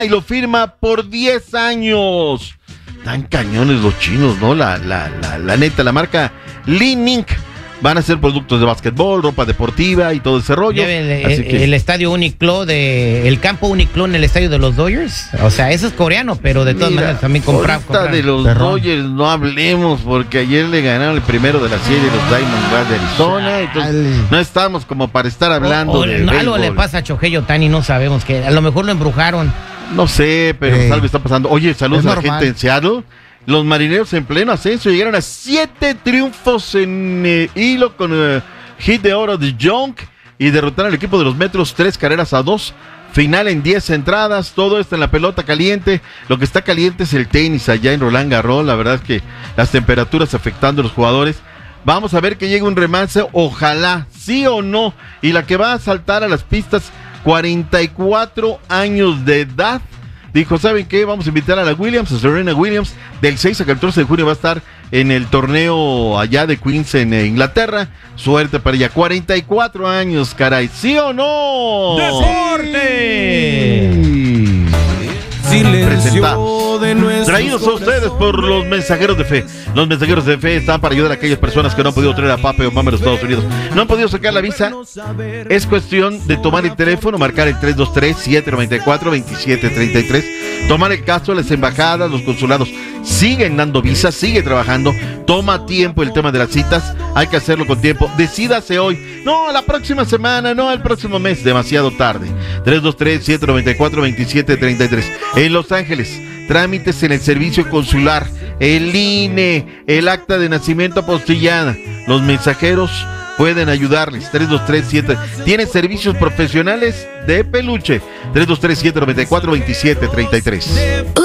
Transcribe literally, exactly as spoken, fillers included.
y lo firma por diez años. Tan cañones los chinos, ¿no? La, la, la, la neta, la marca Li-Ning. Van a ser productos de básquetbol, ropa deportiva y todo ese rollo. El, el, que... el estadio Uniqlo, de, el campo Uniqlo en el estadio de los Dodgers. O sea, eso es coreano, pero de todas Mira, maneras también comprar. comprar de los Perrón. Dodgers no hablemos, porque ayer le ganaron el primero de la serie los Diamondbacks de Arizona. Entonces, no estamos como para estar hablando o, o, de no, algo le pasa a Shohei Ohtani, no sabemos, que a lo mejor lo embrujaron. No sé, pero eh, algo está pasando. Oye, saludos a la gente en Seattle. Los Marineros en pleno ascenso llegaron a siete triunfos en eh, hilo con eh, hit de oro de Young y derrotaron al equipo de los Metros tres carreras a dos. Final en diez entradas, todo esto en la pelota caliente. Lo que está caliente es el tenis allá en Roland Garros. La verdad es que las temperaturas afectando a los jugadores. Vamos a ver que llegue un remance, ojalá, sí o no. Y la que va a saltar a las pistas, cuarenta y cuatro años de edad. Dijo, ¿saben qué? Vamos a invitar a la Williams, a Serena Williams. Del seis al catorce de junio va a estar en el torneo allá de Queens en Inglaterra. Suerte para ella. cuarenta y cuatro años, caray. ¿Sí o no? ¡Deporte! Silencio de traídos a ustedes por los mensajeros de fe. Los mensajeros de fe están para ayudar a aquellas personas que no han podido traer a papá o mamá a los Estados Unidos. No han podido sacar la visa. Es cuestión de tomar el teléfono, marcar el tres dos tres, siete nueve cuatro, dos siete tres tres. Tomar el caso, las embajadas, los consulados siguen dando visas, sigue trabajando. Toma tiempo el tema de las citas. Hay que hacerlo con tiempo. Decídase hoy. No, la próxima semana, no, el próximo mes. Demasiado tarde. tres dos tres, siete nueve cuatro, dos siete tres tres. En Los Ángeles, trámites en el servicio consular, el I N E, el acta de nacimiento apostillada. Los mensajeros pueden ayudarles. tres dos tres siete. Tiene servicios profesionales de peluche. tres dos tres, siete nueve cuatro, dos siete tres tres.